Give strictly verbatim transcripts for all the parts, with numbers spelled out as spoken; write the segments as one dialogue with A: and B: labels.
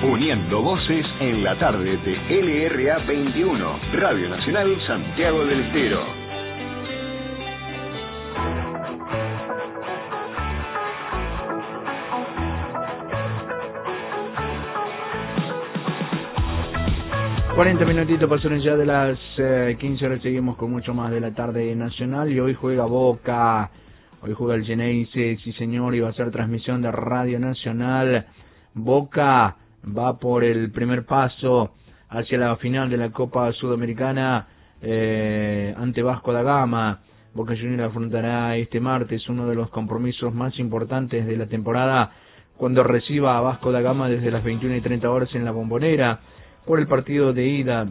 A: Uniendo voces en la tarde de L R A veintiuno, Radio Nacional Santiago del Estero.
B: cuarenta minutitos pasaron ya de las eh, quince horas, seguimos con mucho más de la tarde nacional y hoy juega Boca, hoy juega el Geneise, sí señor, y va a ser transmisión de Radio Nacional. Boca va por el primer paso hacia la final de la Copa Sudamericana eh, ante Vasco da Gama. Boca Juniors afrontará este martes uno de los compromisos más importantes de la temporada cuando reciba a Vasco da Gama desde las veintiuna y treinta horas en la Bombonera por el partido de ida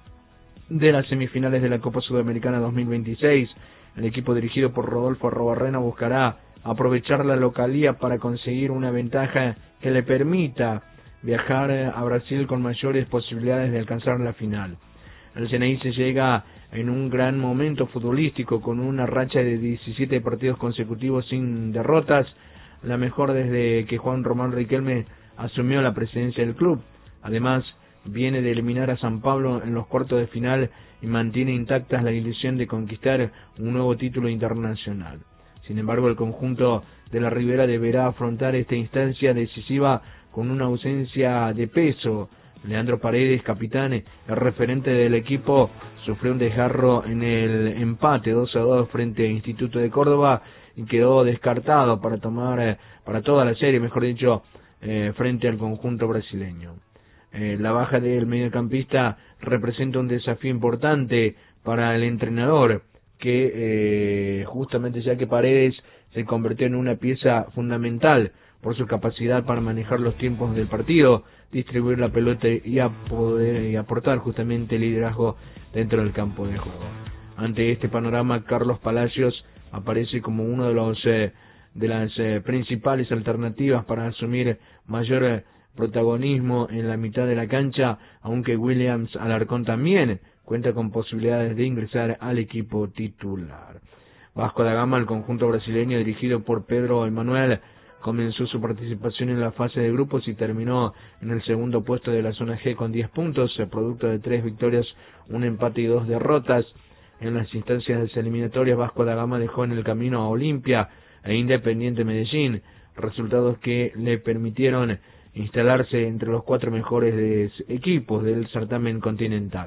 B: de las semifinales de la Copa Sudamericana dos mil veintiséis. El equipo dirigido por Rodolfo Arruabarrena buscará aprovechar la localía para conseguir una ventaja que le permita viajar a Brasil con mayores posibilidades de alcanzar la final. El Geneise llega en un gran momento futbolístico con una racha de diecisiete partidos consecutivos sin derrotas, la mejor desde que Juan Román Riquelme asumió la presidencia del club. Además, viene de eliminar a San Pablo en los cuartos de final y mantiene intactas la ilusión de conquistar un nuevo título internacional. Sin embargo, el conjunto de la Ribera deberá afrontar esta instancia decisiva con una ausencia de peso. Leandro Paredes, capitán, el referente del equipo, sufrió un desgarro en el empate dos a dos frente a Instituto de Córdoba y quedó descartado para tomar para toda la serie, mejor dicho, eh, frente al conjunto brasileño. Eh, la baja del mediocampista representa un desafío importante para el entrenador, que eh, justamente ya que Paredes se convirtió en una pieza fundamental por su capacidad para manejar los tiempos del partido, distribuir la pelota y, a poder, y aportar justamente liderazgo dentro del campo de juego. Ante este panorama, Carlos Palacios aparece como uno de los eh, de las eh, principales alternativas para asumir mayor eh, protagonismo en la mitad de la cancha, aunque Williams Alarcón también cuenta con posibilidades de ingresar al equipo titular. Vasco da Gama, el conjunto brasileño dirigido por Pedro Emanuel, comenzó su participación en la fase de grupos y terminó en el segundo puesto de la zona G con diez puntos, producto de tres victorias, un empate y dos derrotas. En las instancias eliminatorias, Vasco da Gama dejó en el camino a Olimpia e Independiente Medellín, resultados que le permitieron instalarse entre los cuatro mejores de equipos del certamen continental.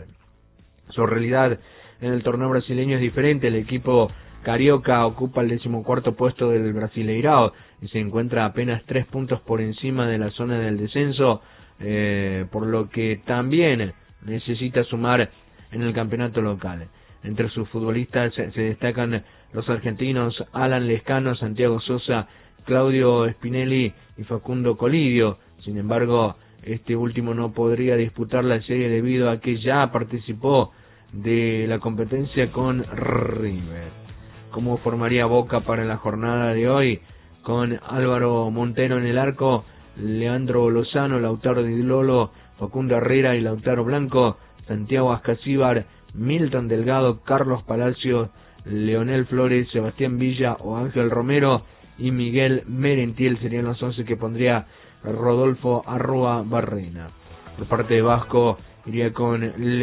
B: Su realidad en el torneo brasileño es diferente. El equipo carioca ocupa el decimocuarto puesto del Brasileirao y se encuentra apenas tres puntos por encima de la zona del descenso, eh, por lo que también necesita sumar en el campeonato local. Entre sus futbolistas se destacan los argentinos Alan Lescano, Santiago Sosa, Claudio Spinelli y Facundo Colidio. Sin embargo, este último no podría disputar la serie debido a que ya participó de la competencia con River. ¿Cómo formaría Boca para la jornada de hoy? Con Álvaro Montero en el arco, Leandro Lozano, Lautaro Di Lolo, Facundo Herrera y Lautaro Blanco, Santiago Ascasíbar, Milton Delgado, Carlos Palacios, Leonel Flores, Sebastián Villa o Ángel Romero y Miguel Merentiel serían los once que pondría Rodolfo Arruabarrena. Por parte de Vasco iría con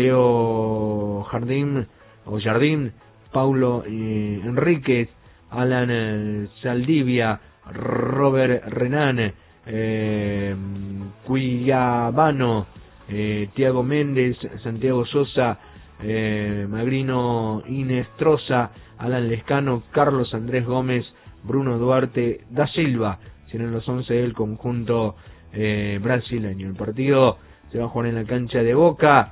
B: Leo Jardín o Jardín, Paulo eh, Enríquez, Alan eh, Saldivia, Robert Renan, eh, Cuyabano, eh, Tiago Méndez, Santiago Sosa, eh, Magrino Inestrosa, Alan Lescano, Carlos Andrés Gómez, Bruno Duarte da Silva. Serán los once del conjunto eh, brasileño. El partido se va a jugar en la cancha de Boca,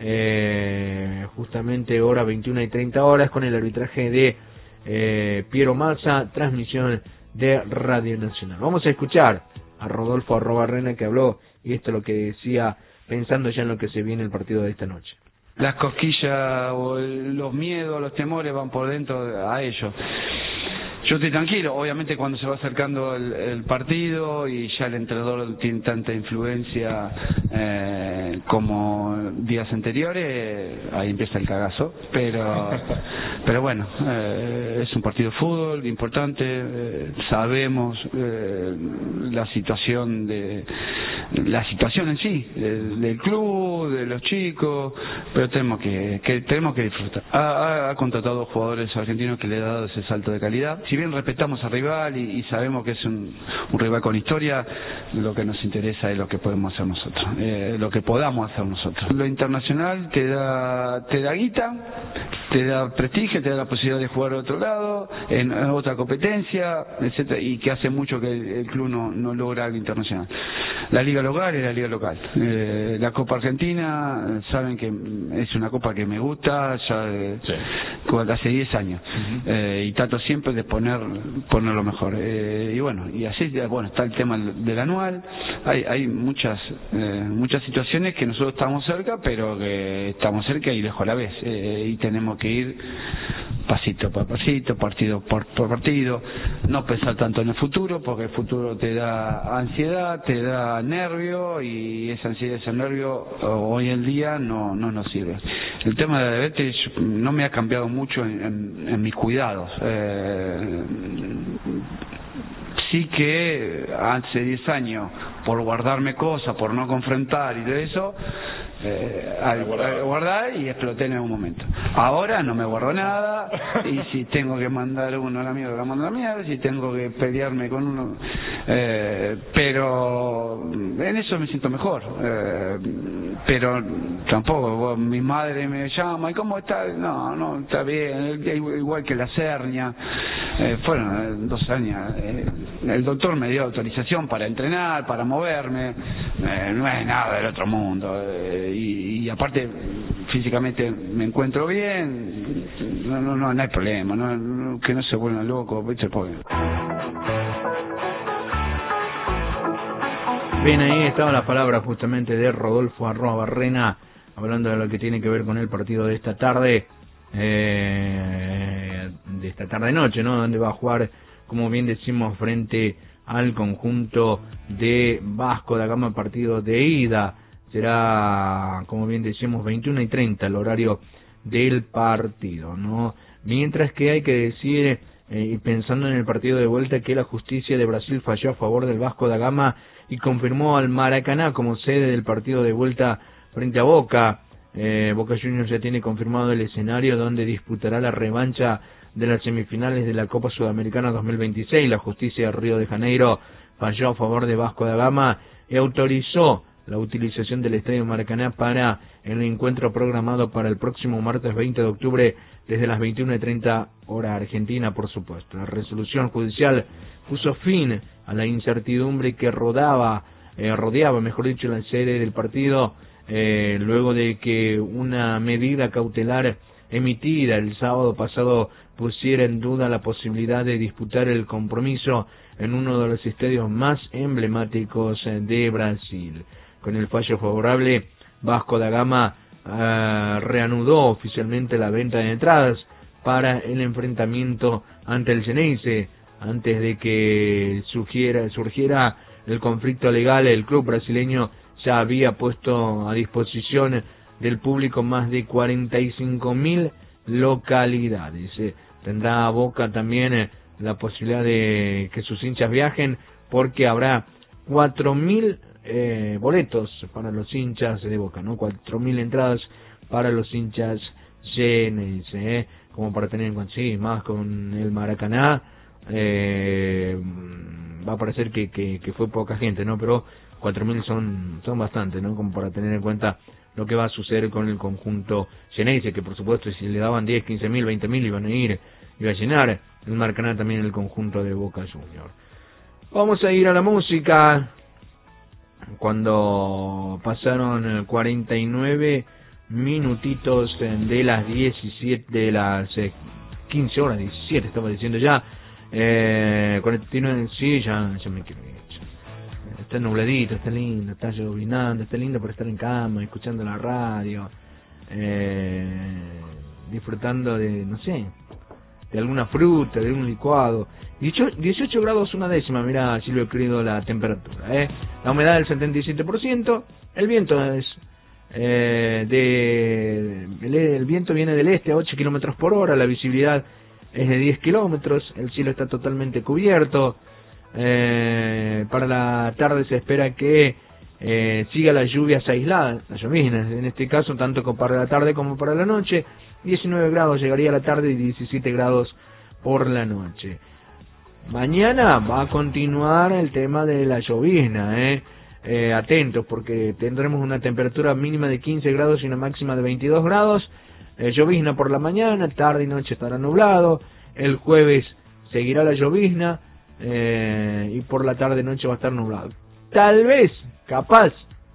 B: eh, justamente hora veintiuna y treinta horas, con el arbitraje de eh, Piero Massa, transmisión de Radio Nacional. Vamos a escuchar a Rodolfo Arruabarrena, que habló, y esto es lo que decía, pensando ya en lo que se viene el partido de esta noche.
C: Las cosquillas o los miedos, los temores van por dentro a ellos. Yo estoy tranquilo, obviamente cuando se va acercando el, el partido y ya el entrenador tiene tanta influencia eh, como días anteriores, ahí empieza el cagazo, pero pero bueno, eh, es un partido de fútbol importante, eh, sabemos eh, la situación de, la situación en sí, del, del club, de los chicos, pero tenemos que, que tenemos que disfrutar. Ha, ha, ha contratado jugadores argentinos que le ha dado ese salto de calidad. Si bien respetamos al rival y, y sabemos que es un, un rival con historia, lo que nos interesa es lo que podemos hacer nosotros, eh, lo que podamos hacer nosotros. Lo internacional te da, te da guita, te da prestigio, te da la posibilidad de jugar a otro lado, en, en otra competencia, etcétera, y que hace mucho que el, el club no, no logra algo internacional. La liga local es la liga local. Eh, la Copa Argentina, saben que es una copa que me gusta ya de, sí. hace diez años. Uh-huh. eh, y trato siempre de poner poner lo mejor. Eh, y bueno, y así bueno está el tema del anual. Hay hay muchas eh, muchas situaciones que nosotros estamos cerca, pero que estamos cerca y lejos a la vez. Eh, y tenemos que ir pasito por pasito, partido por, por partido, no pensar tanto en el futuro, porque el futuro te da ansiedad, te da nervio, y esa ansiedad, ese nervio hoy en día no no nos sirve. El tema de la diabetes no me ha cambiado mucho en, en, en mis cuidados. Eh, sí que hace diez años, por guardarme cosas, por no confrontar y todo eso, eh, al, al guardar y exploté en algún momento. Ahora no me guardo nada, y si tengo que mandar uno a la mierda, la mando a la mierda, si tengo que pelearme con uno, eh, pero en eso me siento mejor. Eh, pero tampoco, mi madre me llama, ¿y cómo está? No, no, está bien, igual que la hernia. Eh, fueron dos años. Eh, el doctor me dio autorización para entrenar, para moverme. Eh, no es nada del otro mundo. Eh, y, y aparte, físicamente me encuentro bien. No, no, no, no hay problema. No, no, que no se vuelvan locos, ¿viste? Pobre.
B: Bien, ahí estaban las palabras justamente de Rodolfo Arroa Barrena, hablando de lo que tiene que ver con el partido de esta tarde, eh, de esta tarde-noche, ¿no? Donde va a jugar, como bien decimos, frente al conjunto de Vasco da Gama, partido de ida. Será, como bien decimos, veintiuna y treinta el horario del partido, ¿no? Mientras que hay que decir, eh, pensando en el partido de vuelta, que la justicia de Brasil falló a favor del Vasco da Gama y confirmó al Maracaná como sede del partido de vuelta frente a Boca. Eh, Boca Juniors ya tiene confirmado el escenario donde disputará la revancha de las semifinales de la Copa Sudamericana dos mil veintiséis. La justicia de Río de Janeiro falló a favor de Vasco da Gama y autorizó la utilización del Estadio Maracaná para el encuentro programado para el próximo martes veinte de octubre desde las veintiuna y treinta hora argentina, por supuesto. La resolución judicial puso fin a la incertidumbre que rodaba, eh, rodeaba, mejor dicho, la sede del partido, eh, luego de que una medida cautelar emitida el sábado pasado pusiera en duda la posibilidad de disputar el compromiso en uno de los estadios más emblemáticos de Brasil. Con el fallo favorable, Vasco da Gama uh, reanudó oficialmente la venta de entradas para el enfrentamiento ante el Xeneize. Antes de que surgiera, surgiera el conflicto legal, el club brasileño ya había puesto a disposición del público más de cuarenta y cinco mil localidades. Eh, tendrá Boca también eh, la posibilidad de que sus hinchas viajen, porque habrá cuatro mil eh, boletos para los hinchas de Boca, ¿no? cuatro mil entradas para los hinchas Xeneize, eh, como para tener en cuenta, sí, más con el Maracaná. Eh, va a parecer que, que, que fue poca gente, ¿no? Pero cuatro mil son, son bastante, ¿no? Como para tener en cuenta lo que va a suceder con el conjunto Xeneize, que por supuesto si le daban diez, quince mil, veinte mil iban a ir, iba a llenar el Maracaná también el conjunto de Boca Juniors. Vamos a ir a la música. Cuando pasaron cuarenta y nueve minutitos de las diecisiete, de las quince horas, diecisiete estaba diciendo ya, eh, cuarenta y nueve, sí, ya, ya me quiero ir. Está nubladito, está lindo, está llovinando, está lindo para estar en cama, escuchando la radio, eh, disfrutando de, no sé, de alguna fruta, de un licuado. dieciocho grados una décima, mira, Silvio querido, la temperatura, ¿eh? La humedad del setenta y siete por ciento, el viento es eh, de el, el viento viene del este a ocho kilómetros por hora, la visibilidad es de diez kilómetros, el cielo está totalmente cubierto. Eh, para la tarde se espera que eh, siga las lluvias aisladas, las lloviznas, en este caso tanto para la tarde como para la noche. diecinueve grados llegaría a la tarde y diecisiete grados por la noche. Mañana va a continuar el tema de la llovizna, eh. Eh, atentos porque tendremos una temperatura mínima de quince grados y una máxima de veintidós grados. Eh, llovizna por la mañana, tarde y noche estará nublado. El jueves seguirá la llovizna eh, y por la tarde y noche va a estar nublado. Tal vez, capaz,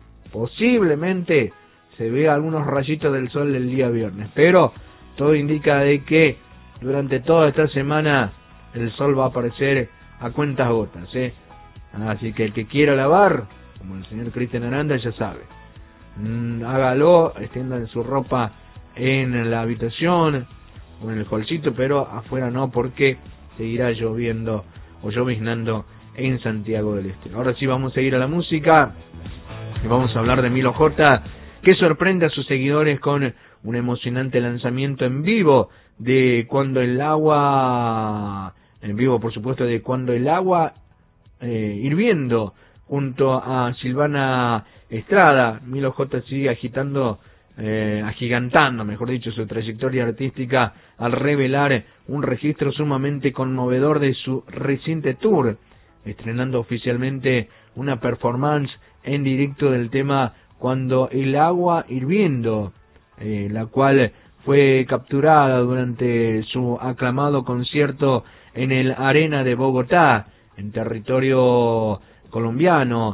B: posiblemente se vea algunos rayitos del sol el día viernes, pero todo indica de que durante toda esta semana el sol va a aparecer a cuentas gotas, ¿eh? Así que el que quiera lavar, como el señor Cristian Aranda, ya sabe, mm, hágalo, extiendan su ropa en la habitación o en el holcito, pero afuera no, porque seguirá lloviendo o lloviznando en Santiago del Estero. Ahora sí vamos a ir a la música y vamos a hablar de Milo J, que sorprende a sus seguidores con un emocionante lanzamiento en vivo de Cuando el agua, en vivo por supuesto, de Cuando el agua eh, hirviendo, junto a Silvana Estrada. Milo J sigue agitando, eh, agigantando, mejor dicho, su trayectoria artística al revelar un registro sumamente conmovedor de su reciente tour, estrenando oficialmente una performance en directo del tema Cuando el agua hirviendo, eh, la cual fue capturada durante su aclamado concierto en el Arena de Bogotá, en territorio colombiano,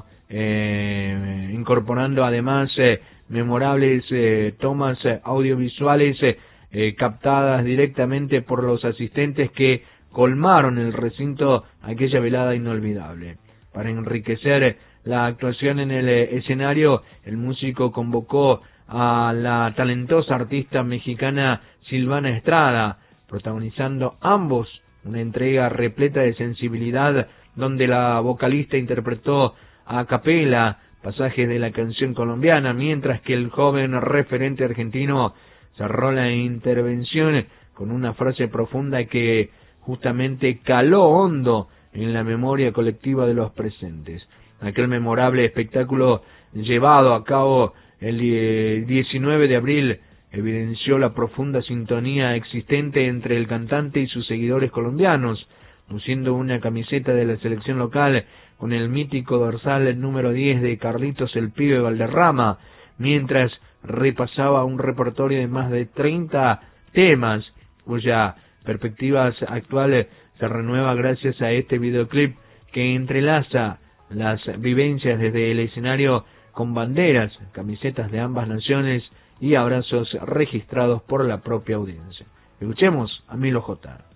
B: eh, incorporando además eh, memorables eh, tomas eh, audiovisuales eh, eh, captadas directamente por los asistentes que colmaron el recinto aquella velada inolvidable. Para enriquecer la actuación en el eh, escenario, el músico convocó a la talentosa artista mexicana Silvana Estrada, protagonizando ambos una entrega repleta de sensibilidad, donde la vocalista interpretó a capela pasajes de la canción colombiana, mientras que el joven referente argentino cerró la intervención con una frase profunda que justamente caló hondo en la memoria colectiva de los presentes. Aquel memorable espectáculo llevado a cabo el diecinueve de abril evidenció la profunda sintonía existente entre el cantante y sus seguidores colombianos, luciendo una camiseta de la selección local con el mítico dorsal número diez de Carlitos el Pibe Valderrama, mientras repasaba un repertorio de más de treinta temas, cuya perspectiva actual se renueva gracias a este videoclip que entrelaza las vivencias desde el escenario con banderas, camisetas de ambas naciones y abrazos registrados por la propia audiencia. Escuchemos a Milo J.